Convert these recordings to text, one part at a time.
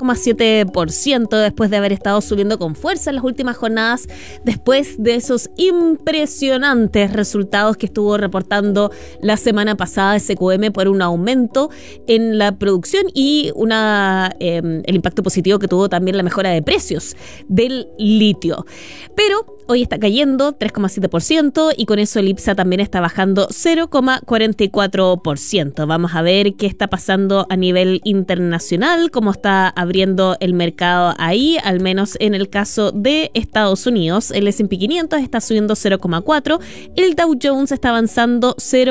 0,7% después de haber estado subiendo con fuerza en las últimas jornadas, después de esos impresionantes resultados que estuvo reportando la semana pasada SQM por un aumento en la producción y el impacto positivo que tuvo también la mejora de precios del litio. Pero hoy está cayendo 3,7% y con eso el IPSA también está bajando 0,44%. Vamos a ver qué está pasando a nivel internacional, cómo está abriendo el mercado ahí, al menos en el caso de Estados Unidos. El S&P 500 está subiendo 0,4%, el Dow Jones está avanzando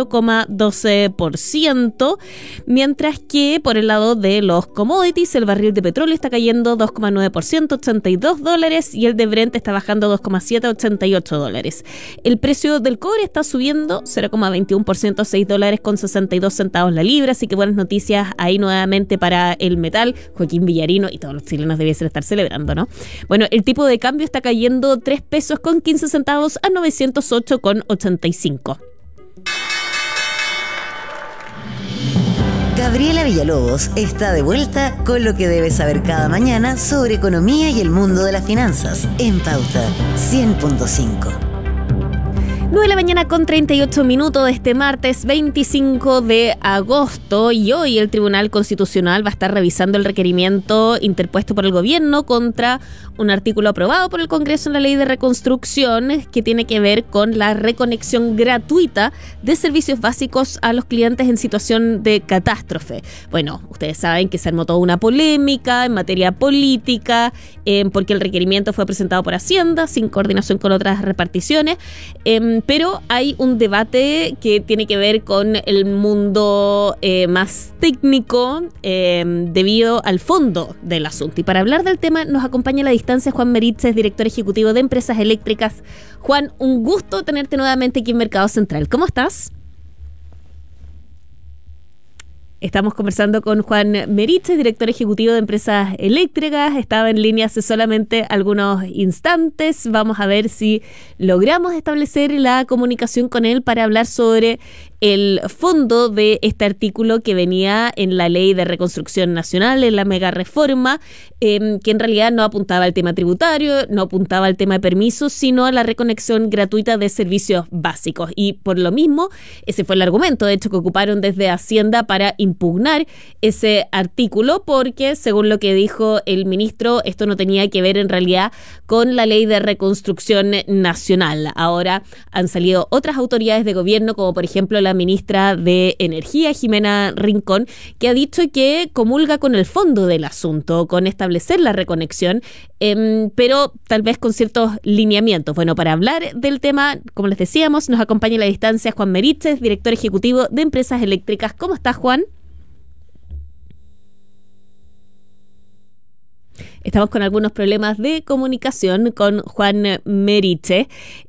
0,12%, mientras que por el lado de los commodities, el barril de petróleo está cayendo 2,9%, $82, y el de Brent está bajando 2,7%, $88. El precio del cobre está subiendo 0,21%, $6.62 la libra, así que buenas noticias ahí nuevamente para el metal. Joaquín Villarino y todos los chilenos debiesen estar celebrando, ¿no? Bueno, el tipo de cambio está cayendo 3 pesos con 15 centavos a 908,85. Gabriela Villalobos está de vuelta con lo que debes saber cada mañana sobre economía y el mundo de las finanzas en Pauta 100.5. 9 de la mañana con 38 minutos de este martes 25 de agosto, y hoy el Tribunal Constitucional va a estar revisando el requerimiento interpuesto por el gobierno contra un artículo aprobado por el Congreso en la Ley de Reconstrucción que tiene que ver con la reconexión gratuita de servicios básicos a los clientes en situación de catástrofe. Bueno, ustedes saben que se armó toda una polémica en materia política porque el requerimiento fue presentado por Hacienda sin coordinación con otras reparticiones, pero hay un debate que tiene que ver con el mundo más técnico debido al fondo del asunto. Y para hablar del tema nos acompaña a la distancia Juan Meriches, director ejecutivo de Empresas Eléctricas. Juan, un gusto tenerte nuevamente aquí en Mercado Central. ¿Cómo estás? Estamos conversando con Juan Meriches, director ejecutivo de Empresas Eléctricas. Estaba en línea hace solamente algunos instantes. Vamos a ver si logramos establecer la comunicación con él para hablar sobre el fondo de este artículo que venía en la Ley de Reconstrucción Nacional, en la mega reforma, que en realidad no apuntaba al tema tributario, no apuntaba al tema de permisos, sino a la reconexión gratuita de servicios básicos. Y por lo mismo, ese fue el argumento, de hecho, que ocuparon desde Hacienda para impugnar ese artículo, porque según lo que dijo el ministro, esto no tenía que ver en realidad con la Ley de Reconstrucción Nacional. Ahora han salido otras autoridades de gobierno, como por ejemplo la ministra de Energía, Jimena Rincón, que ha dicho que comulga con el fondo del asunto, con establecer la reconexión, pero tal vez con ciertos lineamientos. Bueno, para hablar del tema, como les decíamos, nos acompaña a la distancia Juan Meriches, director ejecutivo de Empresas Eléctricas. ¿Cómo estás, Juan? Estamos con algunos problemas de comunicación con Juan Meriches.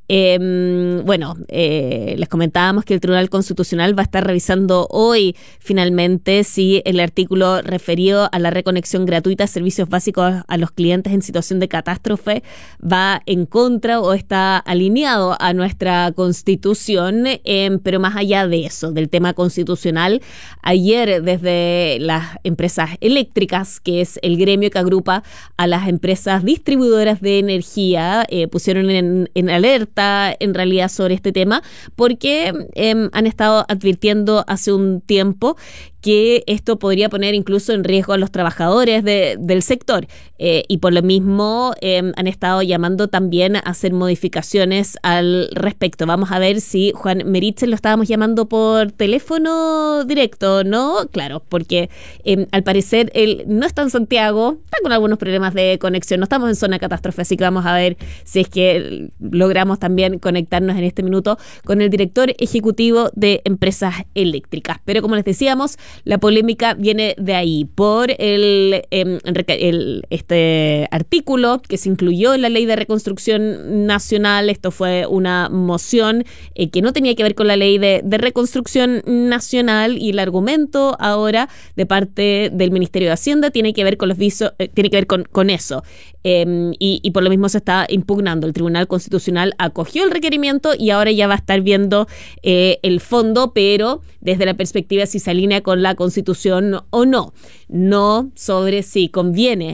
Les comentábamos que el Tribunal Constitucional va a estar revisando hoy finalmente si el artículo referido a la reconexión gratuita de servicios básicos a los clientes en situación de catástrofe va en contra o está alineado a nuestra Constitución, pero más allá de eso, del tema constitucional, ayer desde las empresas eléctricas, que es el gremio que agrupa a las empresas distribuidoras de energía, pusieron en alerta en realidad sobre este tema, porque han estado advirtiendo hace un tiempo que esto podría poner incluso en riesgo a los trabajadores del sector, y por lo mismo han estado llamando también a hacer modificaciones al respecto. Vamos a ver si Juan Meriches lo estábamos llamando por teléfono directo, ¿no? Claro, porque al parecer él no está en Santiago, está con algunos problemas de conexión, no estamos en zona de catástrofe, así que vamos a ver si es que logramos también conectarnos en este minuto con el director ejecutivo de Empresas Eléctricas. Pero como les decíamos, la polémica viene de ahí, por este artículo que se incluyó en la Ley de Reconstrucción Nacional. Esto fue una moción que no tenía que ver con la Ley de Reconstrucción Nacional, y el argumento ahora de parte del Ministerio de Hacienda tiene que ver con los visos, tiene que ver con eso. Y por lo mismo se está impugnando. El Tribunal Constitucional acogió el requerimiento y ahora ya va a estar viendo el fondo, pero desde la perspectiva si se alinea con la Constitución o no. No sobre si conviene